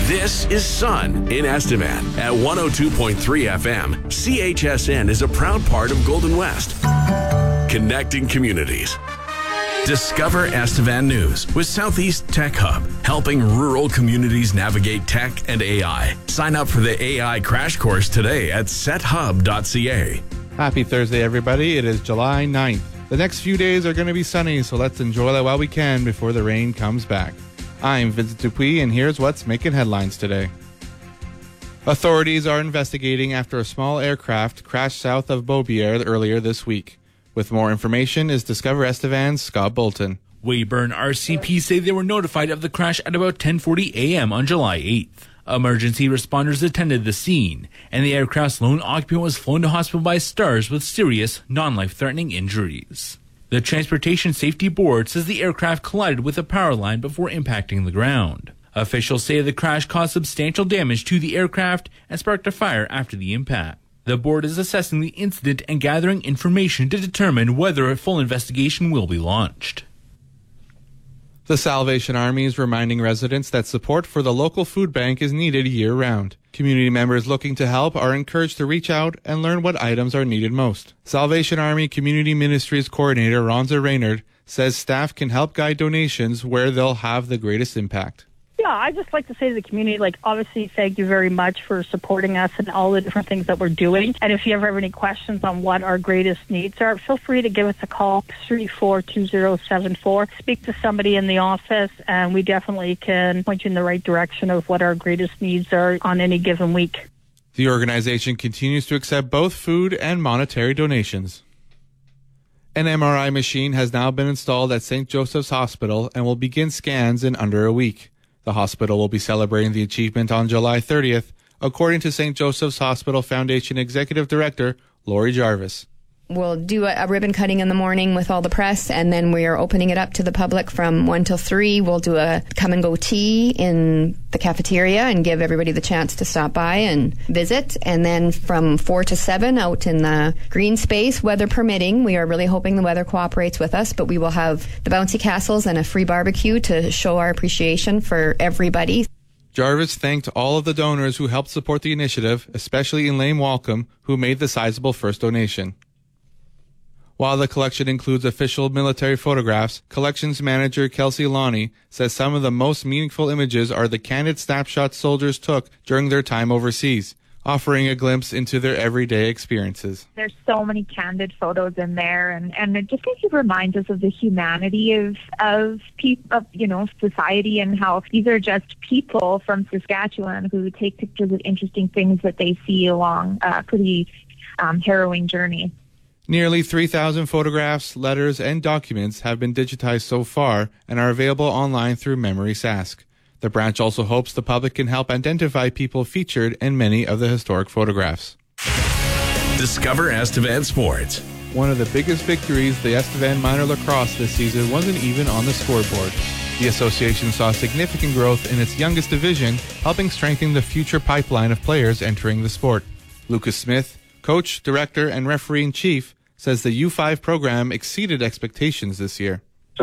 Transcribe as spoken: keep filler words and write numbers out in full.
This is Sun in Estevan at one oh two point three F M. C H S N is a proud part of Golden West. Connecting communities. Discover Estevan News with Southeast Tech Hub, helping rural communities navigate tech and A I. Sign up for the A I crash course today at set hub dot c a. Happy Thursday, everybody. It is July ninth. The next few days are going to be sunny, so let's enjoy that while we can before the rain comes back. I'm Vincent Dupuis, and here's what's making headlines today. Authorities are investigating after a small aircraft crashed south of Beaubier earlier this week. With more information is Discover Estevan's Scott Bolton. Weyburn R C P say they were notified of the crash at about ten forty a.m. on July eighth. Emergency responders attended the scene, and the aircraft's lone occupant was flown to hospital by STARS with serious, non-life-threatening injuries. The Transportation Safety Board says the aircraft collided with a power line before impacting the ground. Officials say the crash caused substantial damage to the aircraft and sparked a fire after the impact. The board is assessing the incident and gathering information to determine whether a full investigation will be launched. The Salvation Army is reminding residents that support for the local food bank is needed year-round. Community members looking to help are encouraged to reach out and learn what items are needed most. Salvation Army Community Ministries Coordinator Ronza Raynard says staff can help guide donations where they'll have the greatest impact. Yeah, I'd just like to say to the community, like, obviously, thank you very much for supporting us and all the different things that we're doing. And if you ever have any questions on what our greatest needs are, feel free to give us a call, three four two zero seven four. Speak to somebody in the office, and we definitely can point you in the right direction of what our greatest needs are on any given week. The organization continues to accept both food and monetary donations. An M R I machine has now been installed at Saint Joseph's Hospital and will begin scans in under a week. The hospital will be celebrating the achievement on July thirtieth, according to Saint Joseph's Hospital Foundation Executive Director Lori Jarvis. We'll do a, a ribbon cutting in the morning with all the press, and then we are opening it up to the public from one till three. We'll do a come-and-go tea in the cafeteria and give everybody the chance to stop by and visit. And then from four to seven out in the green space, weather permitting. We are really hoping the weather cooperates with us, but we will have the bouncy castles and a free barbecue to show our appreciation for everybody. Jarvis thanked all of the donors who helped support the initiative, especially Elaine Walcom, who made the sizable first donation. While the collection includes official military photographs, collections manager Kelsey Lonnie says some of the most meaningful images are the candid snapshots soldiers took during their time overseas, offering a glimpse into their everyday experiences. There's so many candid photos in there, and, and it just kind of reminds us of the humanity of of, pe- of you know society, and how these are just people from Saskatchewan who take pictures of interesting things that they see along a pretty um, harrowing journey. Nearly three thousand photographs, letters, and documents have been digitized so far and are available online through Memory Sask. The branch also hopes the public can help identify people featured in many of the historic photographs. Discover Estevan Sports. One of the biggest victories the Estevan minor lacrosse this season wasn't even on the scoreboard. The association saw significant growth in its youngest division, helping strengthen the future pipeline of players entering the sport. Lucas Smith, coach, director, and referee-in-chief, says the U five program exceeded expectations this year.